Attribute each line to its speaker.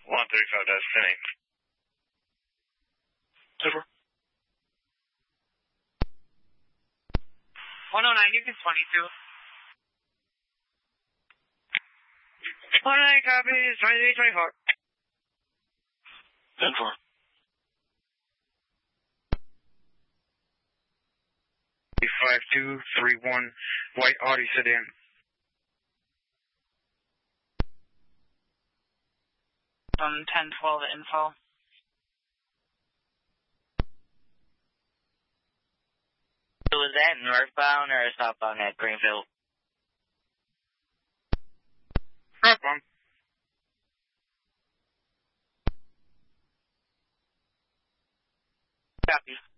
Speaker 1: 135-10. Over.
Speaker 2: 109, you can 22. 109 copies, 23-24.
Speaker 1: 10-4.
Speaker 3: 5231, white Audi sedan.
Speaker 2: 10-12 info.
Speaker 4: So was that northbound or southbound at Greenfield?
Speaker 3: Northbound.
Speaker 2: Copy.